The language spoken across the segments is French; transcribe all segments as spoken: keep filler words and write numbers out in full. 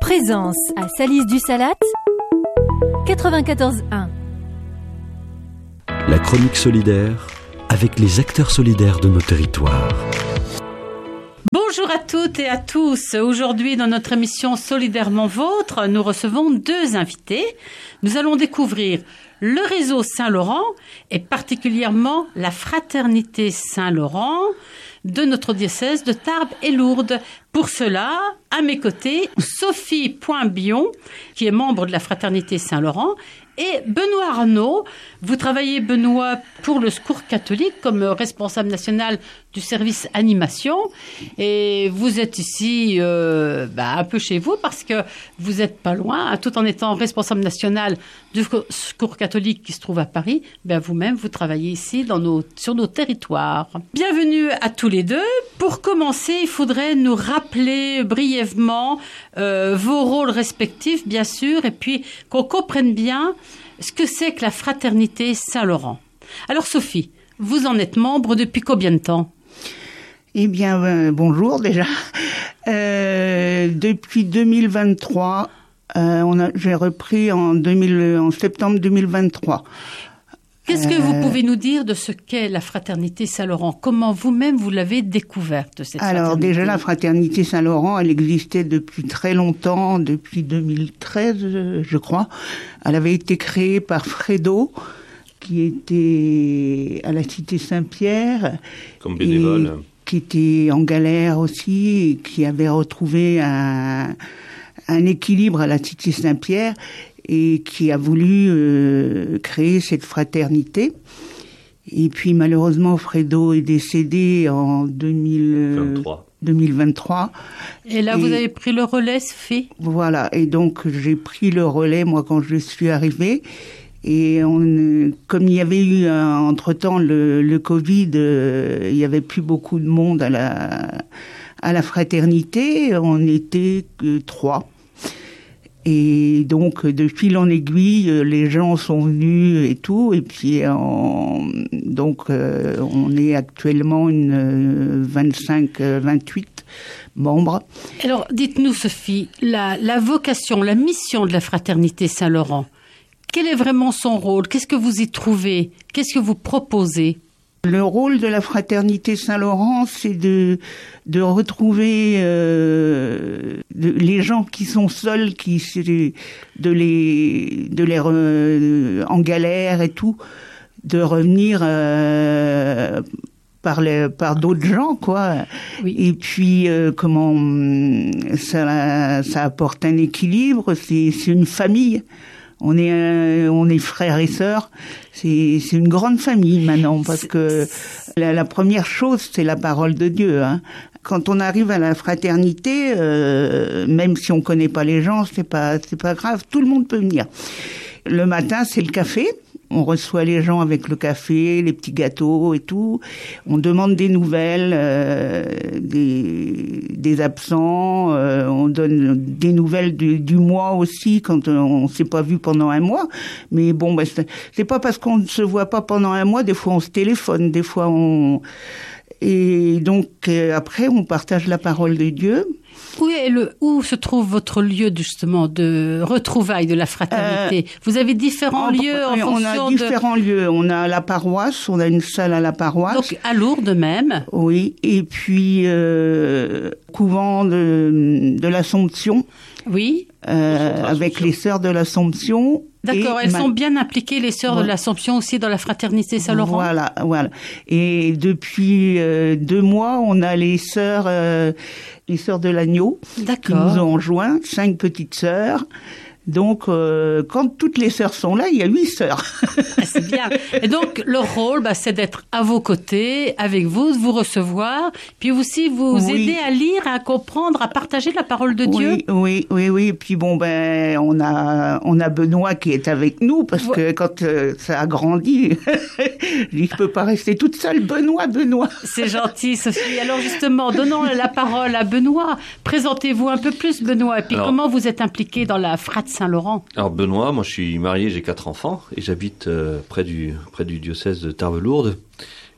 Présence à Salis-du-Salat, quatre-vingt-quatorze un. La chronique solidaire avec les acteurs solidaires de nos territoires. Bonjour à toutes et à tous. Aujourd'hui, dans notre émission Solidairement Vôtre, nous recevons deux invités. Nous allons découvrir le réseau Saint-Laurent et particulièrement la Fraternité Saint-Laurent de notre diocèse de Tarbes et Lourdes. Pour cela, à mes côtés, Sophie Point-Bion, qui est membre de la Fraternité Saint-Laurent, et Benoît Arnaud. Vous travaillez, Benoît, pour le Secours catholique comme responsable national du service animation. Et vous êtes ici euh, bah, un peu chez vous parce que vous n'êtes pas loin. Tout en étant responsable national du Secours catholique qui se trouve à Paris, bah, vous-même, vous travaillez ici dans nos, sur nos territoires. Bienvenue à tous les deux. Pour commencer, il faudrait nous rappeler brièvement euh, vos rôles respectifs, bien sûr, et puis qu'on comprenne bien ce que c'est que la Fraternité Saint-Laurent. Alors Sophie, vous en êtes membre depuis combien de temps ? Eh bien, euh, bonjour déjà. Euh, depuis deux mille vingt-trois, euh, on a, j'ai repris en, deux mille, en septembre deux mille vingt-trois. Qu'est-ce que euh, vous pouvez nous dire de ce qu'est la Fraternité Saint-Laurent ? Comment vous-même vous l'avez découverte, cette Alors fraternité ? déjà, la Fraternité Saint-Laurent, elle existait depuis très longtemps, depuis deux mille treize, je crois. Elle avait été créée par Fredo, qui était à la Cité Saint-Pierre. Comme bénévole. Qui était en galère aussi, et qui avait retrouvé un, un équilibre à la Cité Saint-Pierre et qui a voulu euh, créer cette fraternité. Et puis malheureusement, Fredo est décédé en deux mille vingt-trois. deux mille vingt-trois. Et là, et vous avez pris le relais, Sophie ? Voilà, et donc j'ai pris le relais, moi, quand je suis arrivée. Et on, comme il y avait eu euh, entre-temps le, le Covid, euh, il y avait plus beaucoup de monde à la, à la fraternité, on n'était que trois. Et donc, de fil en aiguille, les gens sont venus et tout. Et puis, on, donc, euh, on est actuellement une vingt-cinq, vingt-huit membres. Alors, dites-nous, Sophie, la, la vocation, la mission de la Fraternité Saint-Laurent, quel est vraiment son rôle ? Qu'est-ce que vous y trouvez ? Qu'est-ce que vous proposez ? Le rôle de la Fraternité Saint-Laurent, c'est de de retrouver euh, de, les gens qui sont seuls, qui de les de les euh, en galère et tout, de revenir euh, par les par d'autres gens, quoi. Oui. Et puis euh, comment ça ça apporte un équilibre. C'est c'est une famille. On est euh, on est frères et sœurs. C'est c'est une grande famille maintenant parce que la, la première chose c'est la parole de Dieu. Hein. Quand on arrive à la fraternité, euh, même si on connaît pas les gens, c'est pas c'est pas grave. Tout le monde peut venir. Le matin c'est le café. On reçoit les gens avec le café, les petits gâteaux et tout. On demande des nouvelles, euh, des, des absents. Euh, on donne des nouvelles du, du mois aussi quand on s'est pas vu pendant un mois. Mais bon, bah, c'est, c'est pas parce qu'on ne se voit pas pendant un mois. Des fois, on se téléphone. Des fois, on... Et donc, euh, après, on partage la parole de Dieu. Où, est le, où se trouve votre lieu justement de retrouvailles de la fraternité ? euh, Vous avez différents en, lieux en on fonction On a différents de... lieux. On a la paroisse, on a une salle à la paroisse. Donc à Lourdes même. Oui, et puis euh, couvent de, de l'Assomption. Oui. Euh, avec les sœurs de l'Assomption. D'accord, elles ma... sont bien impliquées, les sœurs voilà. de l'Assomption aussi dans la Fraternité Saint-Laurent. Voilà, voilà. Et depuis euh, deux mois, on a les sœurs, euh, les sœurs de l'Agneau, qui nous ont rejoints, cinq petites sœurs. Donc, euh, quand toutes les sœurs sont là, il y a huit sœurs. Ah, c'est bien. Et donc, leur rôle, bah, c'est d'être à vos côtés, avec vous, de vous recevoir, puis aussi vous oui. aider à lire, à comprendre, à partager la parole de Dieu. Oui, oui, oui, oui. Et puis bon, ben, on a, on a Benoît qui est avec nous parce ouais. que quand euh, ça a grandi, je dis, je peux pas rester toute seule. Benoît, Benoît. C'est gentil, Sophie. Alors justement, donnons la parole à Benoît. Présentez-vous un peu plus, Benoît. Et puis Alors, comment vous êtes impliqué dans la Frat Saint-Laurent ? Alors Benoît, moi je suis marié, j'ai quatre enfants et j'habite euh, près du près du diocèse de Tarbes-Lourdes.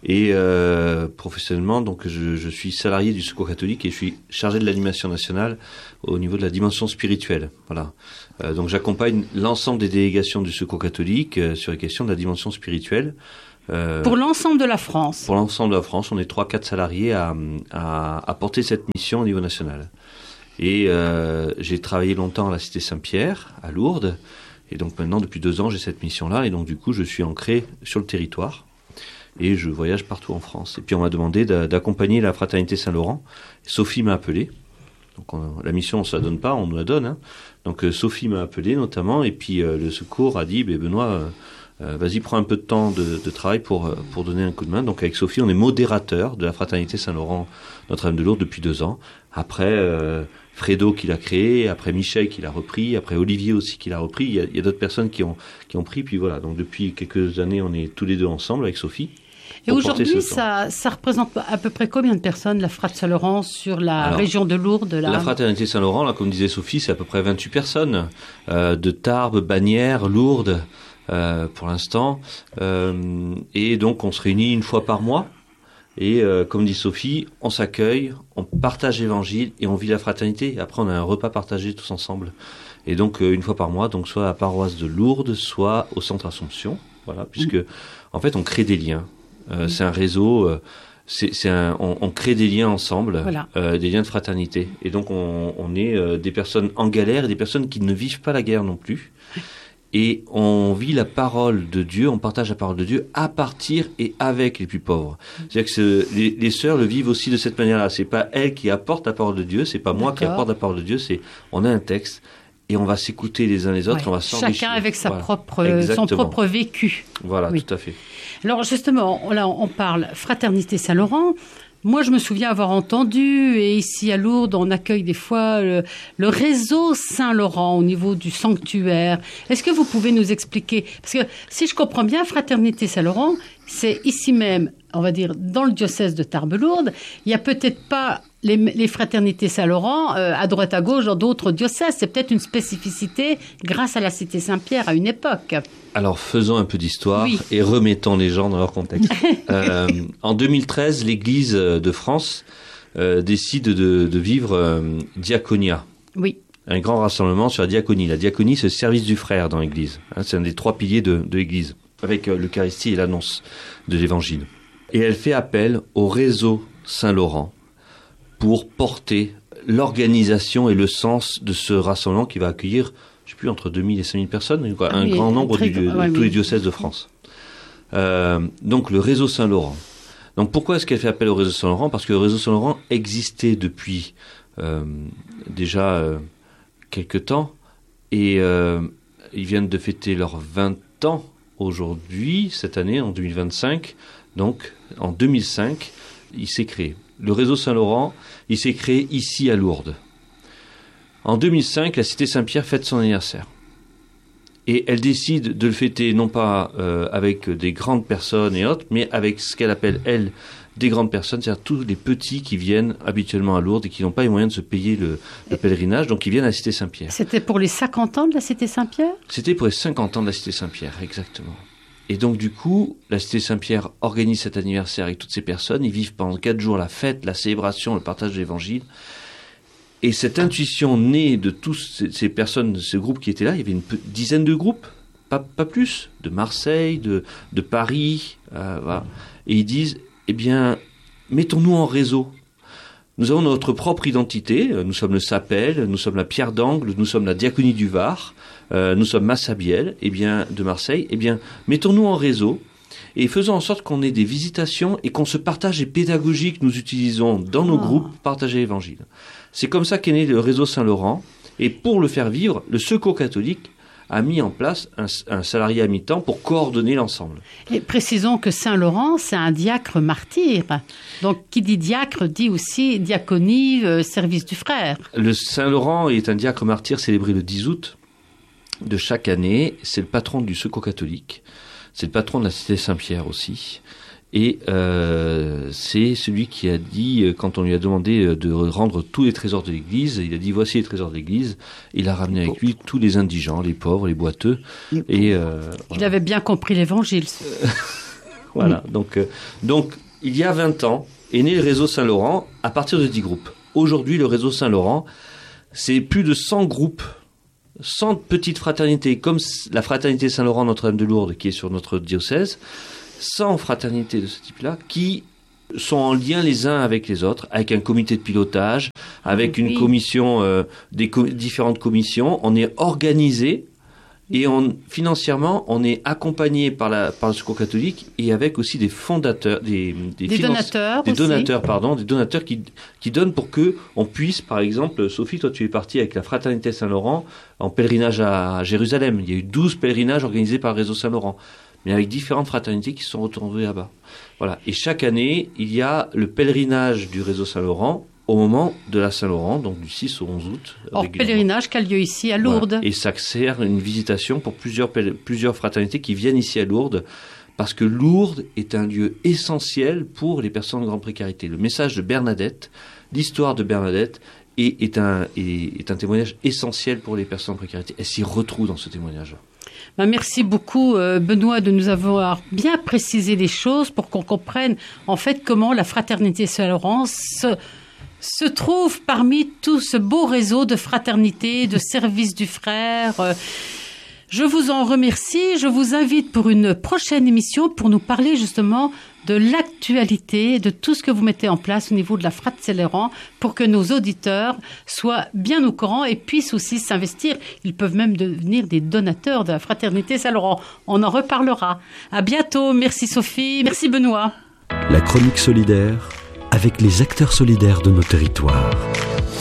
Et euh, professionnellement, donc je, je suis salarié du Secours catholique et je suis chargé de l'animation nationale au niveau de la dimension spirituelle. Voilà. Euh, donc j'accompagne l'ensemble des délégations du Secours catholique euh, sur les questions de la dimension spirituelle. Euh, pour l'ensemble de la France. Pour l'ensemble de la France, on est trois, quatre salariés à, à, à porter cette mission au niveau national. Et euh, j'ai travaillé longtemps à la Cité Saint-Pierre, à Lourdes. Et donc maintenant, depuis deux ans, j'ai cette mission-là. Et donc du coup, je suis ancré sur le territoire. Et je voyage partout en France. Et puis on m'a demandé d'accompagner la Fraternité Saint-Laurent. Sophie m'a appelé. Donc on, la mission, on ne se la donne pas, on nous la donne. Hein. Donc euh, Sophie m'a appelé notamment. Et puis euh, le Secours a dit, Benoît, euh, euh, vas-y, prends un peu de temps de, de travail pour, euh, pour donner un coup de main. Donc avec Sophie, on est modérateur de la Fraternité Saint-Laurent Notre-Dame de Lourdes depuis deux ans. Après euh, Fredo qui l'a créé, après Michel qui l'a repris, après Olivier aussi qui l'a repris. Il y a, il y a d'autres personnes qui ont, qui ont pris. Puis voilà, donc depuis quelques années, on est tous les deux ensemble avec Sophie. Et aujourd'hui, ça, ça représente à peu près combien de personnes, la Frat Saint-Laurent, sur la Alors, région de Lourdes là... La Fraternité Saint-Laurent, là, comme disait Sophie, c'est à peu près vingt-huit personnes, euh, de Tarbes, Bagnères, Lourdes, euh, pour l'instant. Euh, et donc, on se réunit une fois par mois. Et euh, comme dit Sophie, on s'accueille, on partage l'évangile et on vit la fraternité. Après, on a un repas partagé tous ensemble. Et donc, euh, une fois par mois, donc soit à la paroisse de Lourdes, soit au Centre Assomption. Voilà, puisque, mmh. en fait, on crée des liens. Euh, mmh. C'est un réseau, euh, c'est, c'est un, on, on crée des liens ensemble, voilà. euh, des liens de fraternité. Et donc, on, on est euh, des personnes en galère et des personnes qui ne vivent pas la guerre non plus. Et on vit la parole de Dieu, on partage la parole de Dieu à partir et avec les plus pauvres. C'est-à-dire que c'est, les, les sœurs le vivent aussi de cette manière-là. C'est pas elles qui apportent la parole de Dieu, c'est pas moi D'accord. qui apporte la parole de Dieu, c'est on a un texte et on va s'écouter les uns les autres, ouais. on va s'enrichir. Chacun avec sa voilà. propre, son propre vécu. Voilà, oui. tout à fait. Alors justement, là on parle Fraternité Saint-Laurent. Moi, je me souviens avoir entendu, et ici à Lourdes, on accueille des fois le, le réseau Saint-Laurent au niveau du sanctuaire. Est-ce que vous pouvez nous expliquer? Parce que si je comprends bien, Fraternité Saint-Laurent, c'est ici même, on va dire, dans le diocèse de Tarbes-Lourdes. Il n'y a peut-être pas les, les fraternités Saint-Laurent euh, à droite à gauche dans d'autres diocèses. C'est peut-être une spécificité grâce à la Cité Saint-Pierre à une époque. Alors, faisons un peu d'histoire oui. et remettons les gens dans leur contexte. euh, en deux mille treize, l'Église de France euh, décide de, de vivre euh, Diaconia. Oui. Un grand rassemblement sur la diaconie. La diaconie, c'est le service du frère dans l'Église. Hein, c'est un des trois piliers de, de l'Église, avec euh, l'Eucharistie et l'annonce de l'Évangile. Et elle fait appel au réseau Saint-Laurent pour porter l'organisation et le sens de ce rassemblement qui va accueillir, je ne sais plus, entre deux mille et cinq mille personnes, quoi, un oui, grand nombre très, du, de ouais, tous oui. les diocèses de France. Euh, donc le réseau Saint-Laurent. Donc pourquoi est-ce qu'elle fait appel au réseau Saint-Laurent? Parce que le réseau Saint-Laurent existait depuis euh, déjà euh, quelque temps et euh, ils viennent de fêter leurs vingt ans aujourd'hui, cette année, en deux mille vingt-cinq. Donc en deux mille cinq, il s'est créé. Le réseau Saint-Laurent, il s'est créé ici à Lourdes. En deux mille cinq, la Cité Saint-Pierre fête son anniversaire. Et elle décide de le fêter non pas euh, avec des grandes personnes et autres, mais avec ce qu'elle appelle, elle, des grandes personnes, c'est-à-dire tous les petits qui viennent habituellement à Lourdes et qui n'ont pas les moyens de se payer le, le pèlerinage, donc ils viennent à la Cité Saint-Pierre. C'était pour les cinquante ans de la Cité Saint-Pierre ? C'était pour les cinquante ans de la Cité Saint-Pierre, exactement. Et donc du coup, la Cité Saint-Pierre organise cet anniversaire avec toutes ces personnes, ils vivent pendant quatre jours la fête, la célébration, le partage de l'Évangile. Et cette intuition née de tous ces, ces personnes, de ce groupe qui étaient là, il y avait une pe- dizaine de groupes, pas, pas plus, de Marseille, de, de Paris, euh, voilà. Et ils disent, eh bien, mettons-nous en réseau. Nous avons notre propre identité, nous sommes le Sapel, nous sommes la Pierre d'Angle, nous sommes la Diaconie du Var, euh, nous sommes Massabielle, eh bien, de Marseille, eh bien, mettons-nous en réseau. Et faisons en sorte qu'on ait des visitations et qu'on se partage les pédagogies que nous utilisons dans nos oh. groupes pour partager l'Évangile. C'est comme ça qu'est né le réseau Saint-Laurent. Et pour le faire vivre, le Secours catholique a mis en place un, un salarié à mi-temps pour coordonner l'ensemble. Et précisons que Saint-Laurent, c'est un diacre martyr. Donc, qui dit diacre dit aussi diaconie, euh, service du frère. Le Saint-Laurent est un diacre martyr célébré le dix août de chaque année. C'est le patron du Secours catholique. C'est le patron de la Cité Saint-Pierre aussi. Et euh, c'est celui qui a dit, quand on lui a demandé de rendre tous les trésors de l'Église, il a dit, voici les trésors de l'Église. Il a ramené avec lui tous les indigents, les pauvres, les boiteux. Les et euh, il voilà. avait bien compris l'Évangile. Voilà. Oui. Donc, euh, donc, il y a vingt ans, est né le réseau Saint-Laurent à partir de dix groupes. Aujourd'hui, le réseau Saint-Laurent, c'est plus de cent groupes, cent petites fraternités, comme la fraternité Saint-Laurent Notre-Dame de Lourdes, qui est sur notre diocèse, cent fraternités de ce type-là, qui sont en lien les uns avec les autres, avec un comité de pilotage, avec oui. une commission, euh, des co- différentes commissions. On est organisé et on, financièrement, on est accompagné par, la, par le Secours catholique et avec aussi des fondateurs, des, des, des finance, donateurs, des aussi. donateurs, pardon, des donateurs qui, qui donnent pour que on puisse, par exemple, Sophie, toi tu es partie avec la fraternité Saint-Laurent en pèlerinage à Jérusalem. Il y a eu douze pèlerinages organisés par le réseau Saint-Laurent, mais avec différentes fraternités qui se sont retrouvées là-bas. Voilà. Et chaque année, il y a le pèlerinage du réseau Saint-Laurent au moment de la Saint-Laurent, donc du six au onze août. Hors pèlerinage qui a lieu ici à Lourdes. Voilà. Et ça sert une visitation pour plusieurs, plusieurs fraternités qui viennent ici à Lourdes, parce que Lourdes est un lieu essentiel pour les personnes de grande précarité. Le message de Bernadette, l'histoire de Bernadette, est, est, un, est, est un témoignage essentiel pour les personnes de précarité. Elle s'y retrouve dans ce témoignage-là. Ben merci beaucoup Benoît de nous avoir bien précisé les choses pour qu'on comprenne en fait comment la fraternité Saint-Laurent se, se trouve parmi tout ce beau réseau de fraternité, de service du frère. Je vous en remercie. Je vous invite pour une prochaine émission pour nous parler justement de l'actualité, de tout ce que vous mettez en place au niveau de la Frat Saint-Laurent pour que nos auditeurs soient bien au courant et puissent aussi s'investir. Ils peuvent même devenir des donateurs de la Fraternité Saint-Laurent. On en reparlera. À bientôt. Merci Sophie. Merci Benoît. La chronique solidaire avec les acteurs solidaires de nos territoires.